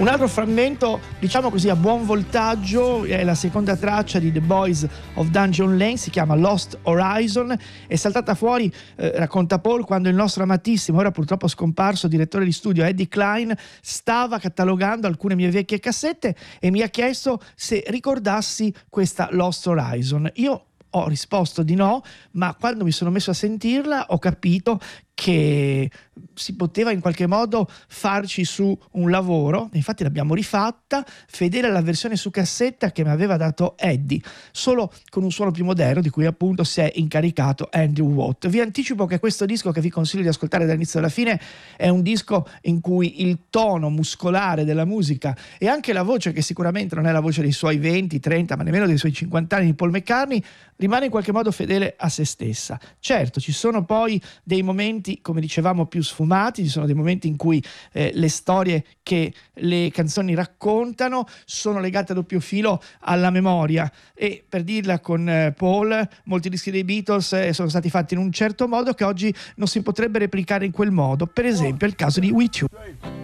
Un altro frammento, diciamo così, a buon voltaggio è la seconda traccia di The Boys of Dungeon Lane, si chiama Lost Horizon, è saltata fuori, racconta Paul, quando il nostro amatissimo, ora purtroppo scomparso, direttore di studio Eddie Klein stava catalogando alcune mie vecchie cassette e mi ha chiesto se ricordassi questa Lost Horizon. Io ho risposto di no, ma quando mi sono messo a sentirla ho capito che si poteva in qualche modo farci su un lavoro. Infatti l'abbiamo rifatta fedele alla versione su cassetta che mi aveva dato Eddie, solo con un suono più moderno di cui appunto si è incaricato Andrew Watt. Vi anticipo che questo disco, che vi consiglio di ascoltare dall'inizio alla fine, è un disco in cui il tono muscolare della musica e anche la voce, che sicuramente non è la voce dei suoi 20, 30, ma nemmeno dei suoi 50 anni di Paul McCartney, rimane in qualche modo fedele a se stessa. Certo, ci sono poi dei momenti, come dicevamo, più sfumati, ci sono dei momenti in cui le storie che le canzoni raccontano sono legate a doppio filo alla memoria, e per dirla con Paul, molti dischi dei Beatles sono stati fatti in un certo modo che oggi non si potrebbe replicare in quel modo. Per esempio il caso di We Two.